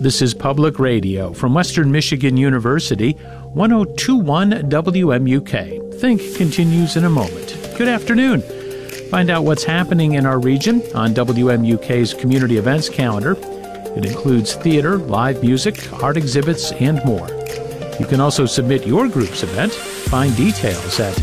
This is Public Radio from Western Michigan University, 1021 WMUK. Think continues in a moment. Good afternoon. Find out what's happening in our region on WMUK's community events calendar. It includes theater, live music, art exhibits, and more. You can also submit your group's event. Find details at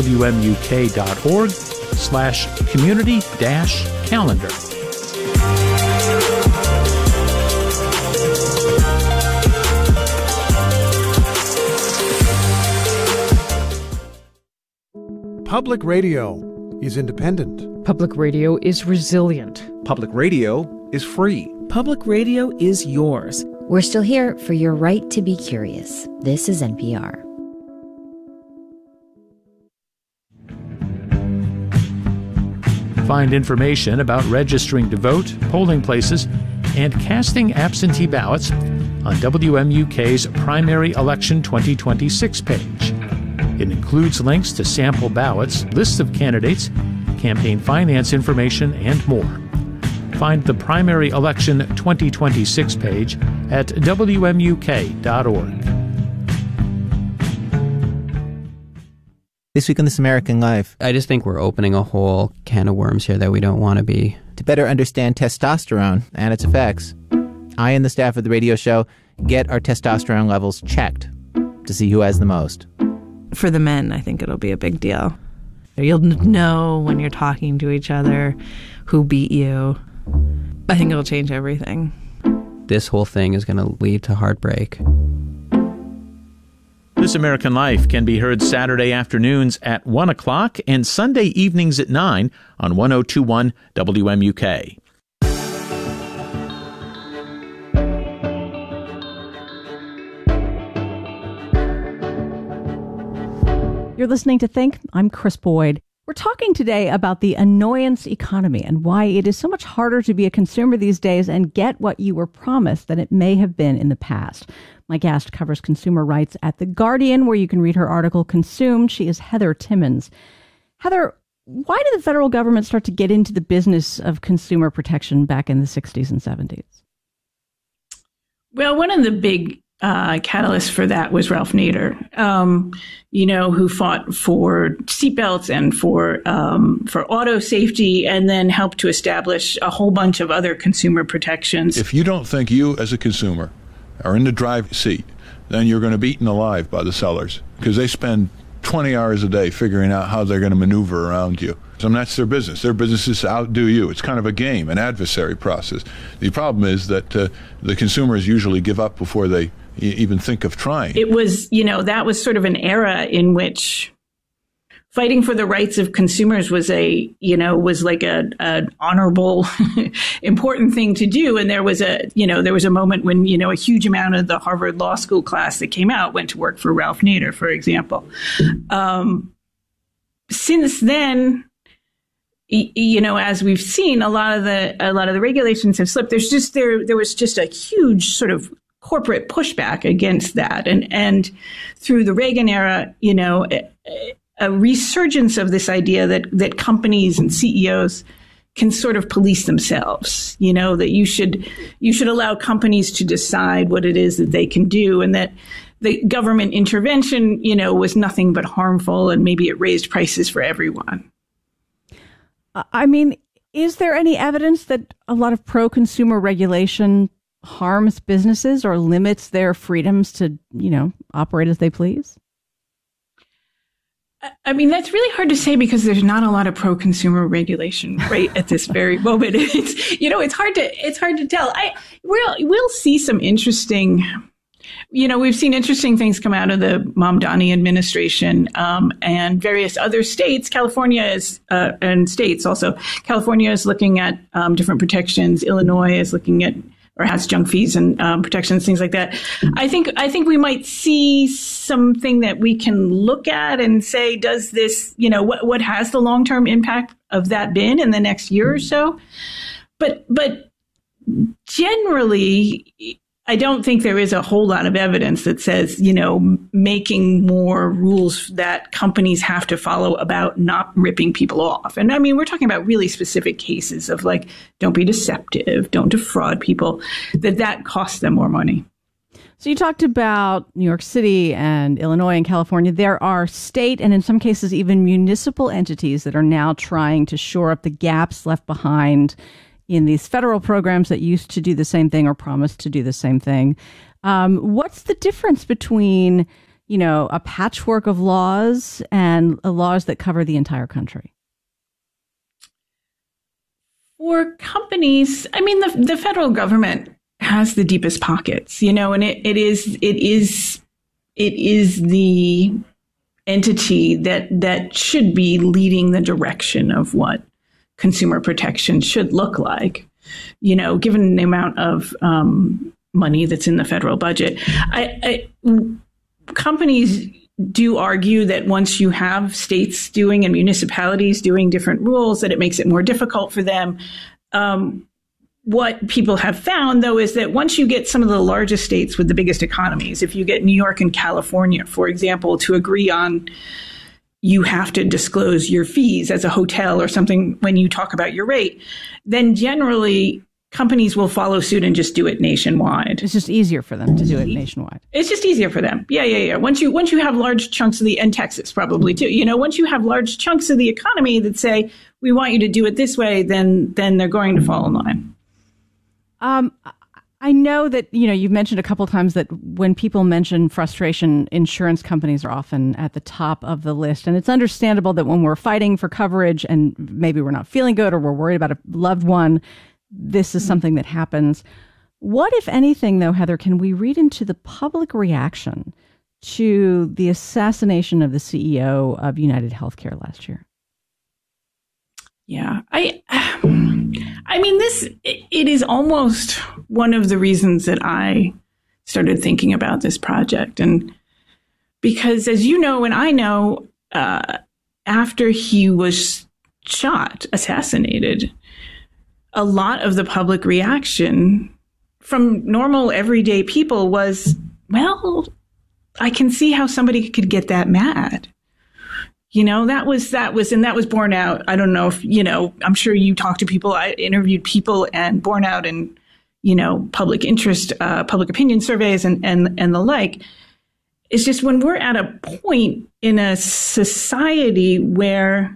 wmuk.org/community-calendar. Public radio is independent. Public radio is resilient. Public radio is free. Public radio is yours. We're still here for your right to be curious. This is NPR. Find information about registering to vote, polling places, and casting absentee ballots on WMUK's Primary Election 2026 page. It includes links to sample ballots, lists of candidates, campaign finance information, and more. Find the Primary Election 2026 page at WMUK.org. This week on This American Life. I just think we're opening a whole can of worms here that we don't want to be. To better understand testosterone and its effects, I and the staff of the radio show get our testosterone levels checked to see who has the most. For the men, I think it'll be a big deal. You'll know when you're talking to each other who beat you. I think it'll change everything. This whole thing is going to lead to heartbreak. This American Life can be heard Saturday afternoons at 1 o'clock and Sunday evenings at 9 on 1021 WMUK. You're listening to Think. I'm Chris Boyd. We're talking today about the annoyance economy and why it is so much harder to be a consumer these days and get what you were promised than it may have been in the past. My guest covers consumer rights at The Guardian, where you can read her article, Consumed. She is Heather Timmons. Heather, why did the federal government start to get into the business of consumer protection back in the 60s and 70s? Well, one of the big catalyst for that was Ralph Nader, who fought for seatbelts and for auto safety, and then helped to establish a whole bunch of other consumer protections. If you don't think you, as a consumer, are in the driver's seat, then you're going to be eaten alive by the sellers, because they spend 20 hours a day figuring out how they're going to maneuver around you. So that's their business. Their business is to outdo you. It's kind of a game, an adversary process. The problem is that the consumers usually give up before they even think of trying. It was, that was sort of an era in which fighting for the rights of consumers was was like an honorable, important thing to do. And there was a moment when, a huge amount of the Harvard Law School class that came out went to work for Ralph Nader, for example. Since then, as we've seen, a lot of the regulations have slipped. There was just a huge sort of corporate pushback against that, and through the Reagan era, a resurgence of this idea that companies and CEOs can sort of police themselves. That you should allow companies to decide what it is that they can do, and that the government intervention, was nothing but harmful, and maybe it raised prices for everyone. I mean, is there any evidence that a lot of pro-consumer regulation harms businesses or limits their freedoms to, operate as they please? I mean, that's really hard to say because there's not a lot of pro-consumer regulation right at this very moment. It's hard to tell. We'll see some interesting. We've seen interesting things come out of the Mamdani administration and various other states. California is, and states also. California is looking at different protections. Illinois is looking at, or has junk fees and protections, things like that. I think we might see something that we can look at and say, does this, what has the long-term impact of that been in the next year or so? But generally, I don't think there is a whole lot of evidence that says, making more rules that companies have to follow about not ripping people off. And I mean, we're talking about really specific cases of like, don't be deceptive, don't defraud people, that costs them more money. So you talked about New York City and Illinois and California. There are state and in some cases even municipal entities that are now trying to shore up the gaps left behind in these federal programs that used to do the same thing or promised to do the same thing. What's the difference between, a patchwork of laws and laws that cover the entire country? For companies, I mean, the federal government has the deepest pockets, and it is the entity that should be leading the direction of what consumer protection should look like, given the amount of money that's in the federal budget. Companies do argue that once you have states doing and municipalities doing different rules, that it makes it more difficult for them. What people have found, though, is that once you get some of the largest states with the biggest economies, if you get New York and California, for example, to agree on you have to disclose your fees as a hotel or something when you talk about your rate, then generally companies will follow suit and just do it nationwide. It's just easier for them to do it nationwide. It's just easier for them. Yeah. Once you have large chunks of and Texas probably too, once you have large chunks of the economy that say, we want you to do it this way, then they're going to fall in line. I know that, you've mentioned a couple of times that when people mention frustration, insurance companies are often at the top of the list. And it's understandable that when we're fighting for coverage and maybe we're not feeling good or we're worried about a loved one, this is something that happens. What, if anything, though, Heather, can we read into the public reaction to the assassination of the CEO of United Healthcare last year? Yeah, I mean, it is almost one of the reasons that I started thinking about this project. And because, as you know, and I know, after he was assassinated, a lot of the public reaction from normal, everyday people was, well, I can see how somebody could get that mad. That was borne out. I don't know if, I'm sure you talked to people. I interviewed people and borne out in, public interest, public opinion surveys and the like. It's just when we're at a point in a society where,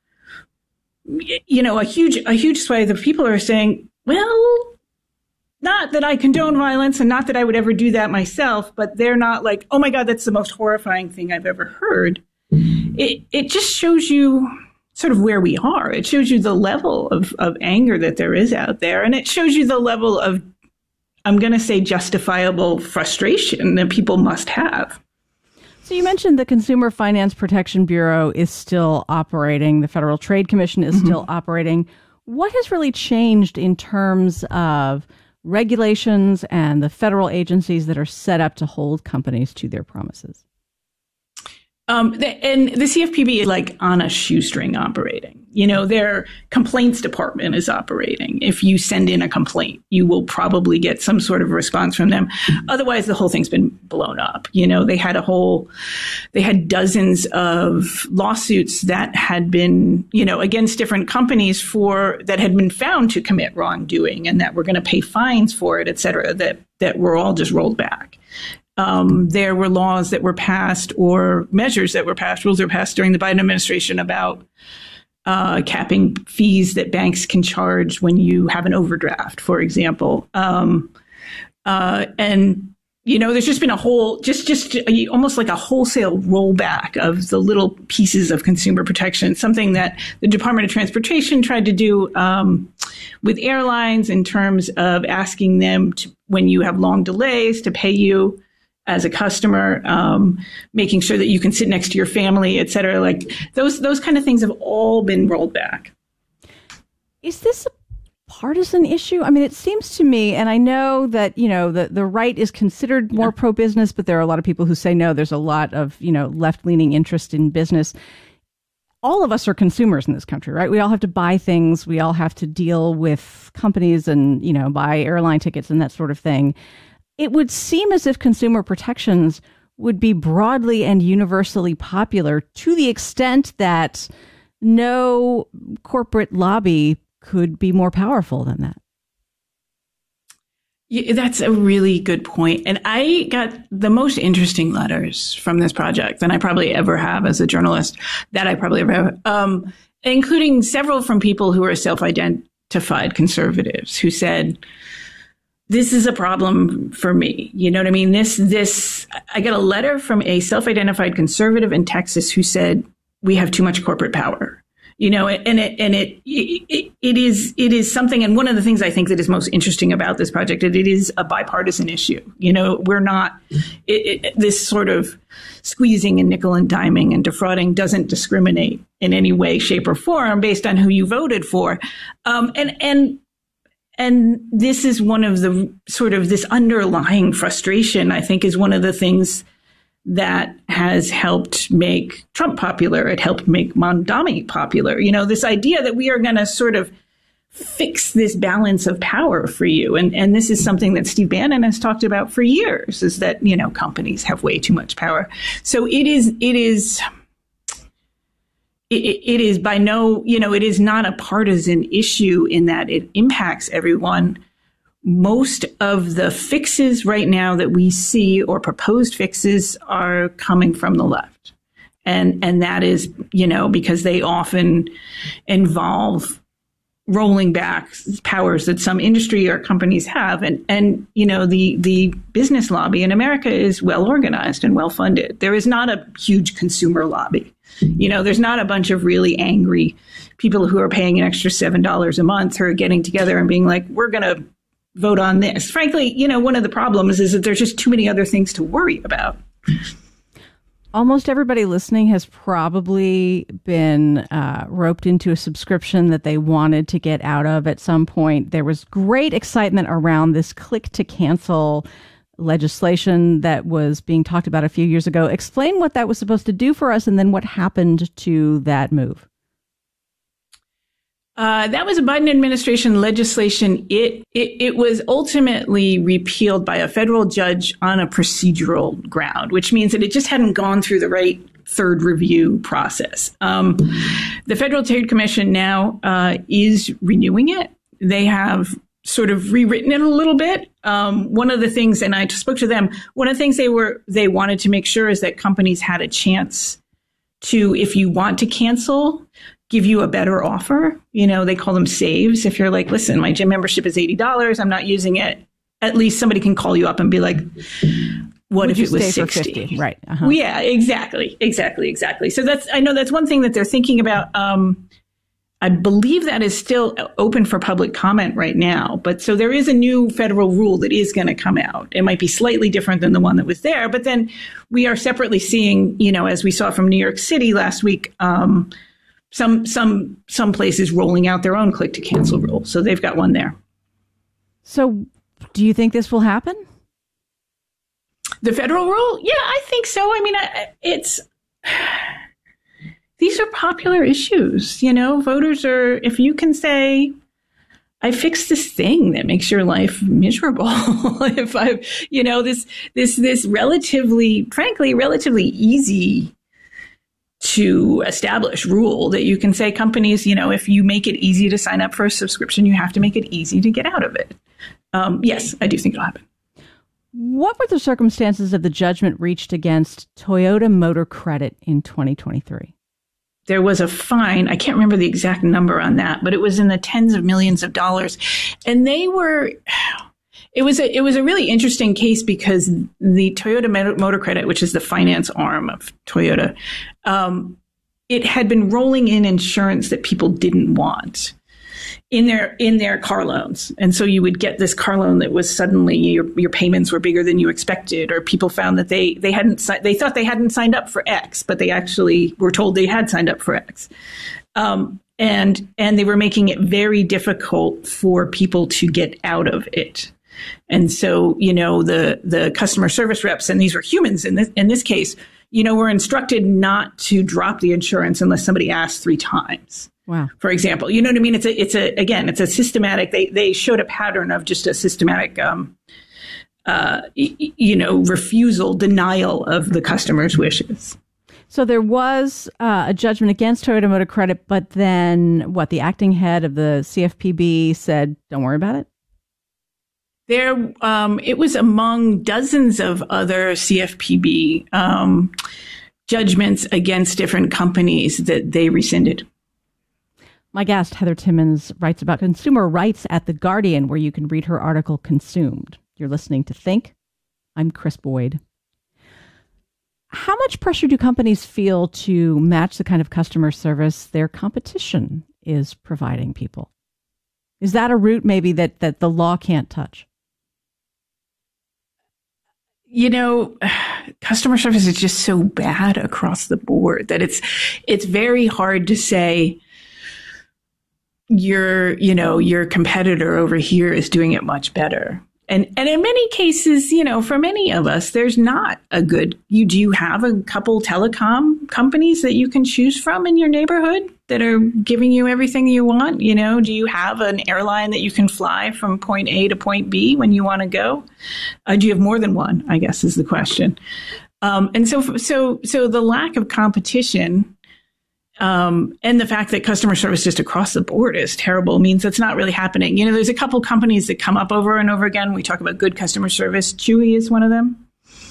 a huge swathe of people are saying, well, not that I condone violence and not that I would ever do that myself, but they're not like, oh my God, that's the most horrifying thing I've ever heard. It just shows you sort of where we are. It shows you the level of anger that there is out there. And it shows you the level of, I'm going to say, justifiable frustration that people must have. So you mentioned the Consumer Finance Protection Bureau is still operating. The Federal Trade Commission is still operating. What has really changed in terms of regulations and the federal agencies that are set up to hold companies to their promises? And the CFPB is like on a shoestring operating. Their complaints department is operating. If you send in a complaint, you will probably get some sort of response from them. Otherwise, the whole thing's been blown up. They had dozens of lawsuits that had been, against different companies that had been found to commit wrongdoing and that were going to pay fines for it, et cetera, that were all just rolled back. There were laws that were passed or measures that were passed, rules that were passed during the Biden administration about capping fees that banks can charge when you have an overdraft, for example. And, there's just been a whole, almost like a wholesale rollback of the little pieces of consumer protection, something that the Department of Transportation tried to do with airlines in terms of asking them to, when you have long delays, to pay you as a customer, making sure that you can sit next to your family, et cetera. Like those kind of things have all been rolled back. Is this a partisan issue? I mean, it seems to me, and I know that, the right is considered more pro-business, but there are a lot of people who say, no, there's a lot of, left-leaning interest in business. All of us are consumers in this country, right? We all have to buy things. We all have to deal with companies and, buy airline tickets and that sort of thing. it would seem as if consumer protections would be broadly and universally popular to the extent that no corporate lobby could be more powerful than that. Yeah, that's a really good point. And I got the most interesting letters from this project than I probably ever have as a journalist, including several from people who are self-identified conservatives who said, this is a problem for me. You know what I mean? I got a letter from a self-identified conservative in Texas who said, we have too much corporate power. You know, it is something. And one of the things I think that is most interesting about this project, it is a bipartisan issue. You know, we're not this sort of squeezing and nickel and diming and defrauding doesn't discriminate in any way, shape, or form based on who you voted for. And this is one of the sort of this underlying frustration, I think, is one of the things that has helped make Trump popular. It helped make Mamdani popular. You know, this idea that we are going to sort of fix this balance of power for you. And this is something that Steve Bannon has talked about for years, is that, you know, companies have way too much power. So it is by no, you know, it is not a partisan issue in that it impacts everyone. Most of the fixes right now that we see, or proposed fixes, are coming from the left. And that is, you know, because they often involve rolling back powers that some industry or companies have. And you know, the business lobby in America is well organized and well funded. There is not a huge consumer lobby. You know, there's not a bunch of really angry people who are paying an extra $7 a month who are getting together and being like, we're going to vote on this. Frankly, you know, one of the problems is that there's just too many other things to worry about. Almost everybody listening has probably been roped into a subscription that they wanted to get out of at some point. There was great excitement around this click to cancel legislation that was being talked about a few years ago. Explain what that was supposed to do for us and then what happened to that move. That was a Biden administration legislation. It was ultimately repealed by a federal judge on a procedural ground, which means that it just hadn't gone through the right third review process. The Federal Trade Commission now is renewing it. They have sort of rewritten it a little bit. One of the things, and I spoke to them, one of the things they wanted to make sure is that companies had a chance to, if you want to cancel, give you a better offer. You know, they call them saves. If you're like, listen, my gym membership is $80. I'm not using it. At least somebody can call you up and be like, what if it was 60? Right. Well, yeah, exactly. So I know that's one thing that they're thinking about. I believe that is still open for public comment right now. But so there is a new federal rule that is going to come out. It might be slightly different than the one that was there. But then we are separately seeing, you know, as we saw from New York City last week, some places rolling out their own click to cancel rule. So they've got one there. So do you think this will happen? The federal rule? Yeah, I think so. I mean, these are popular issues. You know, voters are, if you can say, I fixed this thing that makes your life miserable. If I've, you know, this relatively easy to establish rule that you can say companies, you know, if you make it easy to sign up for a subscription, you have to make it easy to get out of it. Yes, I do think it'll happen. What were the circumstances of the judgment reached against Toyota Motor Credit in 2023? There was a fine. I can't remember the exact number on that, but it was in the tens of millions of dollars. And it was a really interesting case because the Toyota Motor Credit, which is the finance arm of Toyota, it had been rolling in insurance that people didn't want in their car loans. And so you would get this car loan that was suddenly your payments were bigger than you expected, or people found that they thought they hadn't signed up for X, but they actually were told they had signed up for X. And they were making it very difficult for people to get out of it. And so, you know, the customer service reps, and these were humans in this case, you know, were instructed not to drop the insurance unless somebody asked 3 times. Wow. For example, you know what I mean? It's a systematic, they showed a pattern of just a systematic refusal, denial of the customer's wishes. So there was a judgment against Toyota Motor Credit, but then the acting head of the CFPB said, don't worry about it? It was among dozens of other CFPB judgments against different companies that they rescinded. My guest, Heather Timmons, writes about consumer rights at The Guardian, where you can read her article, Consumed. You're listening to Think. I'm Chris Boyd. How much pressure do companies feel to match the kind of customer service their competition is providing people? Is that a route maybe that the law can't touch? Customer service is just so bad across the board that it's very hard to say your competitor over here is doing it much better. And in many cases, for many of us, there's not a good, do you have a couple telecom companies that you can choose from in your neighborhood that are giving you everything you want? Do you have an airline that you can fly from point A to point B when you want to go? Do you have more than one, I guess is the question. And so the lack of competition, and the fact that customer service just across the board is terrible means that's not really happening. There's a couple companies that come up over and over again. We talk about good customer service. Chewy is one of them.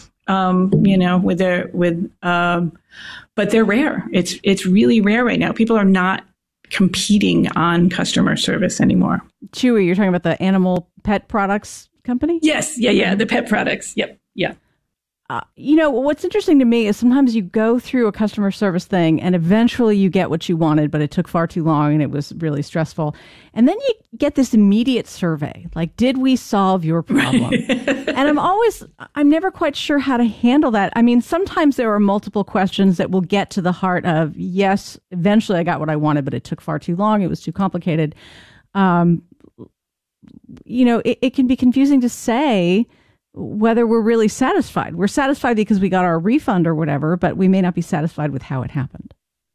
But they're rare. It's really rare right now. People are not competing on customer service anymore. Chewy, you're talking about the animal pet products company? Yes. Yeah. The pet products. Yep. Yeah. What's interesting to me is sometimes you go through a customer service thing and eventually you get what you wanted, but it took far too long and it was really stressful. And then you get this immediate survey, like, did we solve your problem? And I'm never quite sure how to handle that. I mean, sometimes there are multiple questions that will get to the heart of, yes, eventually I got what I wanted, but it took far too long. It was too complicated. It can be confusing to say whether we're really satisfied. We're satisfied because we got our refund or whatever, but we may not be satisfied with how it happened.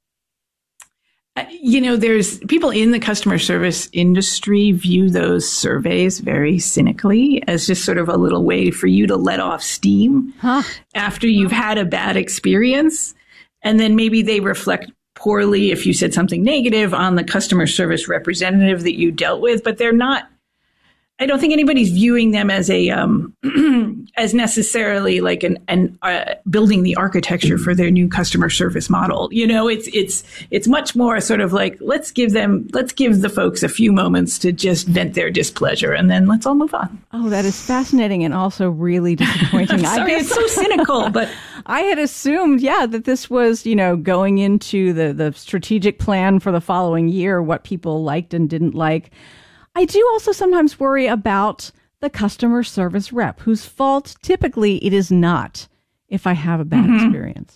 There's people in the customer service industry view those surveys very cynically as just sort of a little way for you to let off steam after you've had a bad experience. And then maybe they reflect poorly if you said something negative on the customer service representative that you dealt with, but they're not. I don't think anybody's viewing them as as necessarily like an building the architecture for their new customer service model. It's much more sort of like, let's give the folks a few moments to just vent their displeasure and then let's all move on. Oh, that is fascinating and also really disappointing. Sorry, it's so cynical, but I had assumed, that this was, going into the strategic plan for the following year, what people liked and didn't like. I do also sometimes worry about the customer service rep, whose fault typically it is not if I have a bad experience.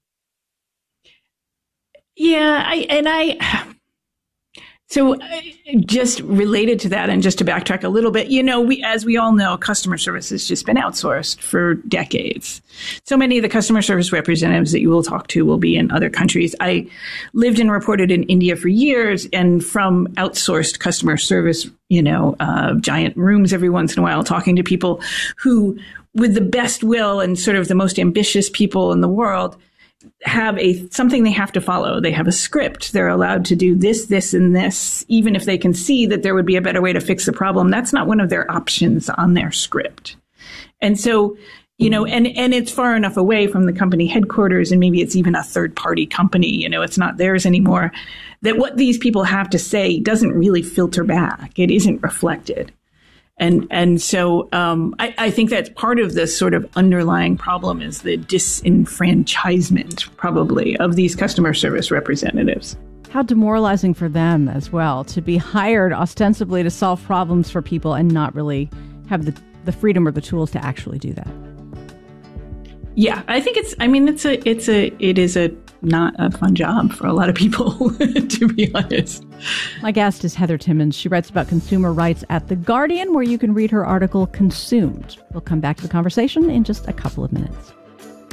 Yeah, so just related to that, and just to backtrack a little bit, as we all know, customer service has just been outsourced for decades. So many of the customer service representatives that you will talk to will be in other countries. I lived and reported in India for years, and from outsourced customer service, giant rooms every once in a while, talking to people who, with the best will and sort of the most ambitious people in the world, have something they have to follow. They have a script. They're allowed to do this, this, and this, even if they can see that there would be a better way to fix the problem. That's not one of their options on their script. And so, and it's far enough away from the company headquarters, and maybe it's even a third party company, it's not theirs anymore, that what these people have to say doesn't really filter back. It isn't reflected. And so I think that's part of this sort of underlying problem is the disenfranchisement, probably, of these customer service representatives. How demoralizing for them as well to be hired ostensibly to solve problems for people and not really have the freedom or the tools to actually do that. Yeah, I think it is not a fun job for a lot of people, to be honest. My guest is Heather Timmons. She writes about consumer rights at The Guardian, where you can read her article, Consumed. We'll come back to the conversation in just a couple of minutes.